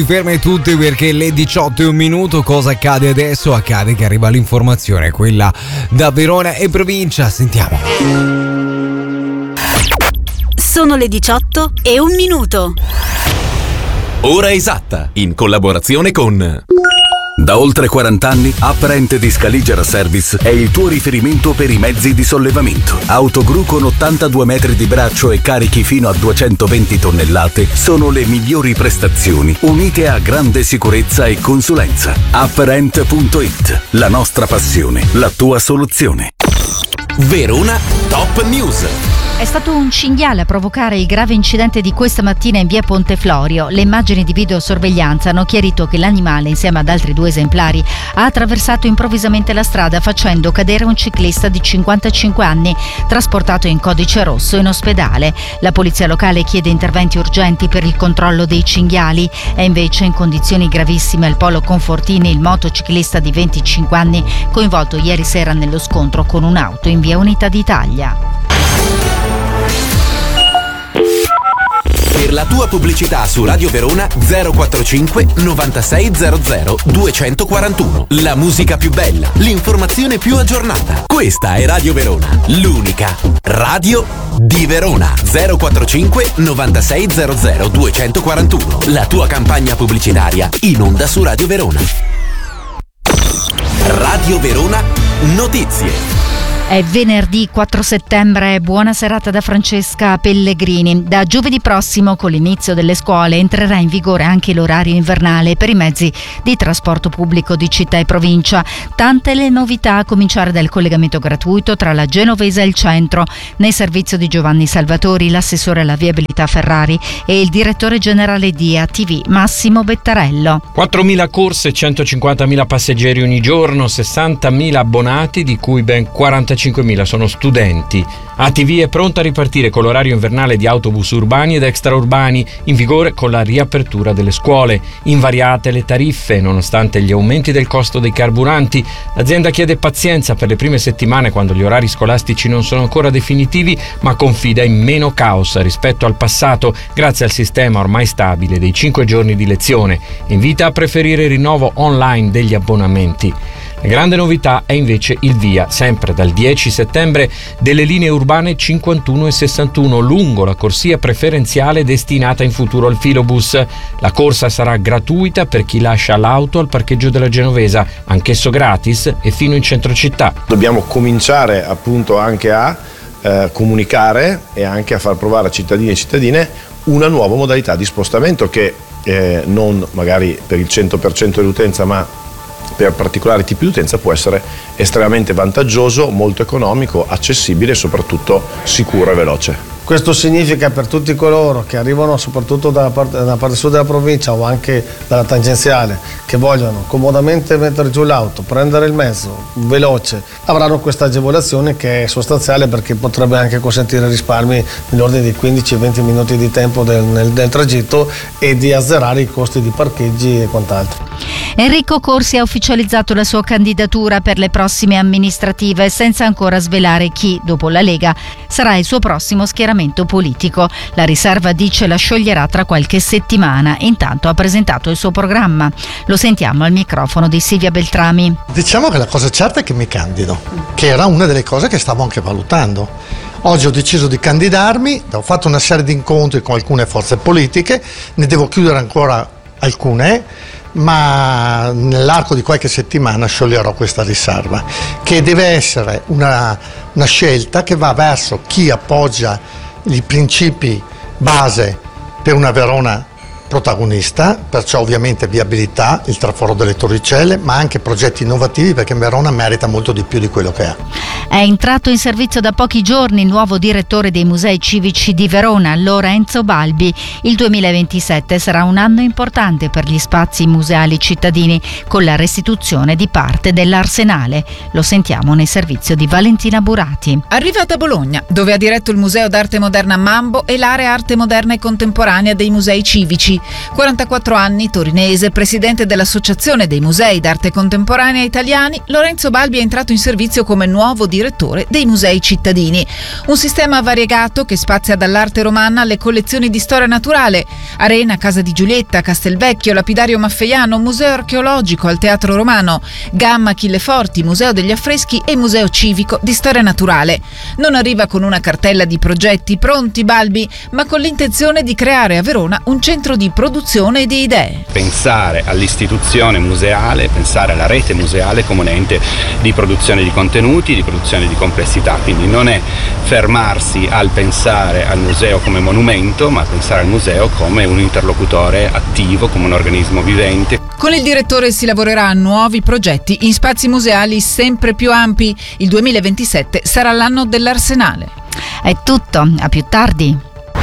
Fermi tutti perché le 18:01. Cosa accade adesso? Accade che arriva l'informazione, quella da Verona e provincia. Sentiamo. Sono le 18:01. Ora esatta, in collaborazione con... Da oltre 40 anni, Apparent di Scaligera Service è il tuo riferimento per i mezzi di sollevamento. Autogru con 82 metri di braccio e carichi fino a 220 tonnellate sono le migliori prestazioni, unite a grande sicurezza e consulenza. Apparent.it, la nostra passione, la tua soluzione. Verona Top News. È stato un cinghiale a provocare il grave incidente di questa mattina in via Ponte Florio. Le immagini di videosorveglianza hanno chiarito che l'animale, insieme ad altri 2 esemplari, ha attraversato improvvisamente la strada facendo cadere un ciclista di 55 anni, trasportato in codice rosso in ospedale. La polizia locale chiede interventi urgenti per il controllo dei cinghiali. È invece in condizioni gravissime al Polo Confortini il motociclista di 25 anni coinvolto ieri sera nello scontro con un'auto in via Unità d'Italia. Per la tua pubblicità su Radio Verona 045 9600 241. La musica più bella, l'informazione più aggiornata. Questa è Radio Verona, l'unica radio di Verona. 045 9600 241. La tua campagna pubblicitaria in onda su Radio Verona. Radio Verona Notizie. È venerdì 4 settembre, buona serata da Francesca Pellegrini. Da giovedì prossimo, con l'inizio delle scuole, entrerà in vigore anche l'orario invernale per i mezzi di trasporto pubblico di città e provincia. Tante le novità, a cominciare dal collegamento gratuito tra la Genovese e il centro. Nel servizio di Giovanni Salvatori, l'assessore alla viabilità Ferrari e il direttore generale di ATV Massimo Bettarello. 4.000 corse, 150.000 passeggeri ogni giorno, 60.000 abbonati, di cui ben 45.000 sono studenti. ATV è pronta a ripartire con l'orario invernale di autobus urbani ed extraurbani, in vigore con la riapertura delle scuole. Invariate le tariffe, nonostante gli aumenti del costo dei carburanti. L'azienda chiede pazienza per le prime settimane, quando gli orari scolastici non sono ancora definitivi, ma confida in meno caos rispetto al passato, grazie al sistema ormai stabile dei 5 giorni di lezione. Invita a preferire il rinnovo online degli abbonamenti. La grande novità è invece il via, sempre dal 10 settembre, delle linee urbane 51 e 61 lungo la corsia preferenziale destinata in futuro al filobus. La corsa sarà gratuita per chi lascia l'auto al parcheggio della Genovesa, anch'esso gratis e fino in centro città. Dobbiamo cominciare appunto anche a comunicare e anche a far provare a cittadini e cittadine una nuova modalità di spostamento che non magari per il 100% dell'utenza, ma per particolari tipi di utenza può essere estremamente vantaggioso, molto economico, accessibile e soprattutto sicuro e veloce. Questo significa per tutti coloro che arrivano soprattutto dalla parte sud della provincia o anche dalla tangenziale, che vogliono comodamente mettere giù l'auto, prendere il mezzo veloce, avranno questa agevolazione che è sostanziale, perché potrebbe anche consentire risparmi nell'ordine di 15-20 minuti di tempo del tragitto e di azzerare i costi di parcheggi e quant'altro. Enrico Corsi ha ufficializzato la sua candidatura per le prossime amministrative, senza ancora svelare chi, dopo la Lega, sarà il suo prossimo schieramento politico. La riserva dice la scioglierà tra qualche settimana. Intanto ha presentato il suo programma. Lo sentiamo al microfono di Silvia Beltrami. Diciamo che la cosa certa è che mi candido, che era una delle cose che stavo anche valutando. Oggi ho deciso di candidarmi, ho fatto una serie di incontri con alcune forze politiche, ne devo chiudere ancora alcune, ma nell'arco di qualche settimana scioglierò questa riserva, che deve essere una scelta che va verso chi appoggia i principi base per una Verona protagonista, perciò ovviamente viabilità, il traforo delle Torricelle, ma anche progetti innovativi, perché Verona merita molto di più di quello che ha. È entrato in servizio da pochi giorni il nuovo direttore dei Musei Civici di Verona, Lorenzo Balbi. Il 2027 sarà un anno importante per gli spazi museali cittadini, con la restituzione di parte dell'Arsenale. Lo sentiamo nel servizio di Valentina Burati. Arrivata a Bologna, dove ha diretto il Museo d'Arte Moderna Mambo e l'area Arte Moderna e Contemporanea dei Musei Civici. Musei. 44 anni, torinese, presidente dell'Associazione dei Musei d'Arte Contemporanea Italiani, Lorenzo Balbi è entrato in servizio come nuovo direttore dei Musei Cittadini. Un sistema variegato che spazia dall'arte romana alle collezioni di storia naturale. Arena, Casa di Giulietta, Castelvecchio, Lapidario Maffeiano, Museo Archeologico al Teatro Romano, Gamma, Chilleforti, Museo degli Affreschi e Museo Civico di Storia Naturale. Non arriva con una cartella di progetti pronti Balbi, ma con l'intenzione di creare a Verona un centro di produzione e di idee. Pensare all'istituzione museale, pensare alla rete museale come un ente di produzione di contenuti, di produzione di complessità, quindi non è fermarsi al pensare al museo come monumento, ma pensare al museo come un interlocutore attivo, come un organismo vivente. Con il direttore si lavorerà a nuovi progetti in spazi museali sempre più ampi. Il 2027 sarà l'anno dell'Arsenale. È tutto, a più tardi.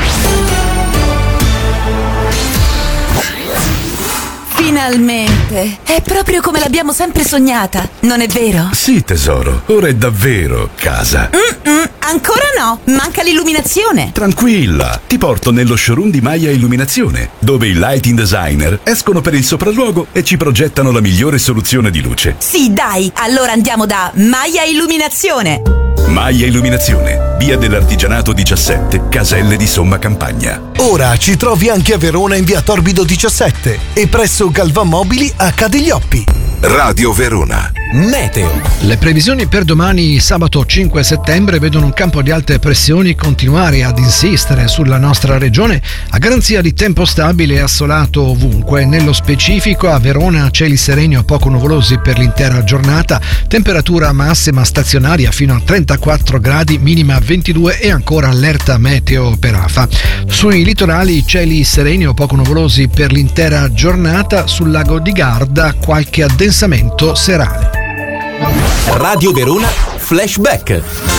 Finalmente! È proprio come l'abbiamo sempre sognata, non è vero? Sì, tesoro, ora è davvero casa. Ancora no, manca l'illuminazione. Tranquilla, ti porto nello showroom di Maya Illuminazione, dove i lighting designer escono per il sopralluogo e ci progettano la migliore soluzione di luce. Sì, dai, allora andiamo da Maya Illuminazione. Maya Illuminazione, via dell'Artigianato 17, Caselle di Somma Campagna. Ora ci trovi anche a Verona in via Torbido 17 e presso Galvan Mobili a Cadiglioppi. Radio Verona. Meteo. Le previsioni per domani sabato 5 settembre vedono un campo di alte pressioni continuare ad insistere sulla nostra regione a garanzia di tempo stabile e assolato ovunque. Nello specifico a Verona cieli sereni o poco nuvolosi per l'intera giornata, temperatura massima stazionaria fino a 34 gradi, minima 22 e ancora allerta meteo per afa. Sui litorali cieli sereni o poco nuvolosi per l'intera giornata, sul lago di Garda qualche addensamento serale. Radio Verona Flashback.